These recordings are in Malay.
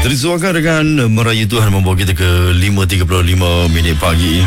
Terisuakan dengan Merayu Tuhan membawa kita ke 5.35 pagi.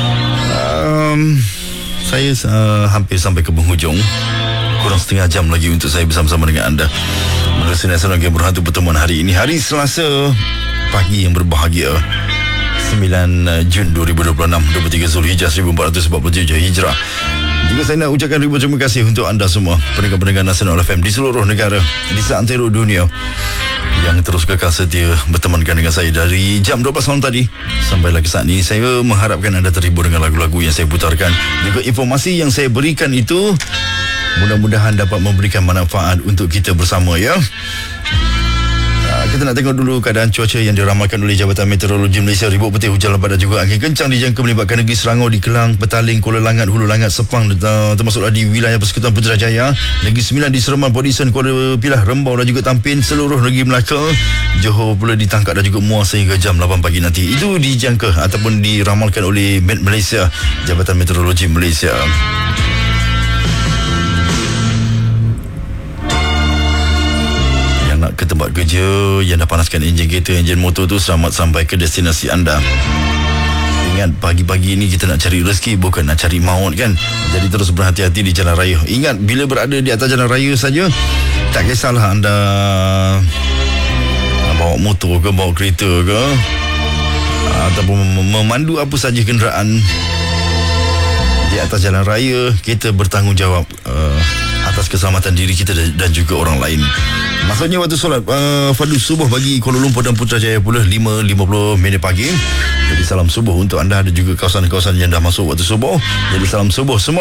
Saya hampir sampai ke penghujung. Kurang setengah jam lagi untuk saya bersama-sama dengan anda menerusi Nasional Game Berhantu pertemuan hari ini, hari Selasa pagi yang berbahagia, 9 Jun 2026, 23 Zulhijjah 1447 Hijrah. Juga saya nak ucapkan ribuan terima kasih untuk anda semua, pendengar-pendengar Nasional FM di seluruh negara, di seantero dunia, yang terus kekal setia bertemankan dengan saya dari jam 12 malam tadi sampai lagi saat ini. Saya mengharapkan anda terhibur dengan lagu-lagu yang saya putarkan, juga informasi yang saya berikan itu mudah-mudahan dapat memberikan manfaat untuk kita bersama, ya. Kita nak tengok dulu keadaan cuaca yang diramalkan oleh Jabatan Meteorologi Malaysia. Ribut putih, hujan lebat dan juga angin kencang dijangka melibatkan negeri Selangor, di Kelang, Petaling, Kuala Langat, Hulu Langat, Sepang, termasuklah di wilayah Persekutuan Putrajaya, Negeri Sembilan di Seremban, Port Dickson, Kuala Pilah, Rembau dan juga Tampin, seluruh negeri Melaka, Johor pula ditangkap dan juga Muar sehingga jam 8 pagi nanti. Itu dijangka ataupun diramalkan oleh Met Malaysia, Jabatan Meteorologi Malaysia. Ke tempat kerja, yang dah panaskan enjin kereta, enjin motor tu, selamat sampai ke destinasi anda. Ingat, pagi-pagi ni kita nak cari rezeki, bukan nak cari maut, kan? Jadi terus berhati-hati di jalan raya. Ingat, bila berada di atas jalan raya saja, tak kisahlah anda bawa motor ke, bawa kereta ke, ataupun memandu apa saja kenderaan di atas jalan raya, kita bertanggungjawab atas keselamatan diri kita dan juga orang lain. Maksudnya waktu solat fardu subuh bagi Kuala Lumpur dan Putrajaya pula 5.50 pagi. Jadi salam subuh untuk anda, ada juga kawasan-kawasan yang dah masuk waktu subuh. Jadi salam subuh semua.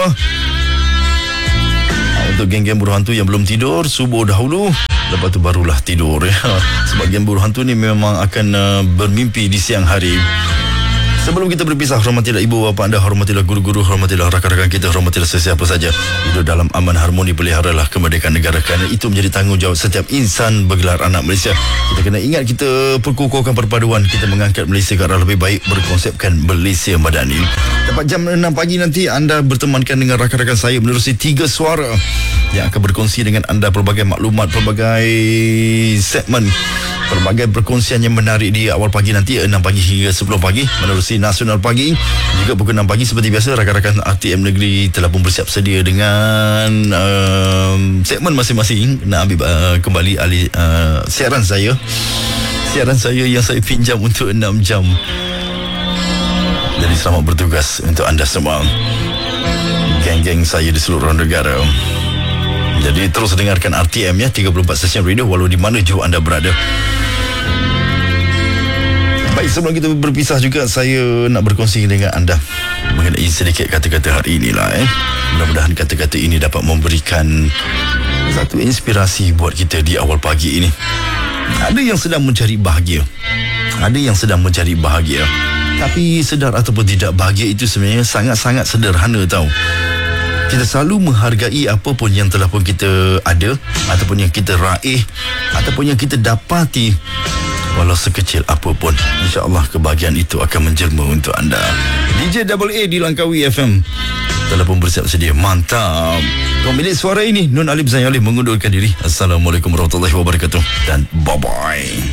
Untuk geng-geng buruh hantu yang belum tidur, subuh dahulu, lepas tu barulah tidur, ya. Sebab geng buruh hantu ni memang akan bermimpi di siang hari. Sebelum kita berpisah, hormatilah ibu bapa anda, hormatilah guru-guru, hormatilah rakan-rakan kita, hormatilah sesiapa saja. Hidup dalam aman harmoni, peliharalah kemerdekaan negara, kerana itu menjadi tanggungjawab setiap insan bergelar anak Malaysia. Kita kena ingat, kita perkukuhkan perpaduan, kita mengangkat Malaysia ke arah lebih baik, berkonsepkan Malaysia Madani. Tepat jam 6 pagi nanti anda bertemankan dengan rakan-rakan saya menerusi 3 suara yang akan berkongsi dengan anda pelbagai maklumat, pelbagai segmen, pelbagai perkongsian yang menarik di awal pagi nanti, 6 pagi hingga 10 pagi menerusi Nasional Pagi. Juga pukul 6 pagi seperti biasa, rakan-rakan RTM Negeri telah pun bersiap sedia dengan segmen masing-masing. Nak ambil kembali alih siaran saya yang saya pinjam untuk 6 jam. Jadi selamat bertugas untuk anda semua, geng-geng saya di seluruh negara. Jadi terus dengarkan RTM, ya, 34 stesen radio walau di mana jauh anda berada. Baik, sebelum kita berpisah juga, saya nak berkongsi dengan anda mengenai sedikit kata-kata hari inilah. Mudah-mudahan kata-kata ini dapat memberikan satu inspirasi buat kita di awal pagi ini. Ada yang sedang mencari bahagia, ada yang sedang mencari bahagia, tapi sedar ataupun tidak, bahagia itu sebenarnya sangat-sangat sederhana, tahu. Kita selalu menghargai apa pun yang telah pun kita ada, ataupun yang kita raih, ataupun yang kita dapati, walau sekecil apapun. InsyaAllah kebahagiaan itu akan menjelma untuk anda. DJ Double A di Langkawi FM telah pun bersiap sedia. Mantap. Pemilik suara ini Nun Alif Zayalih mengundurkan diri. Assalamualaikum warahmatullahi wabarakatuh dan bye-bye.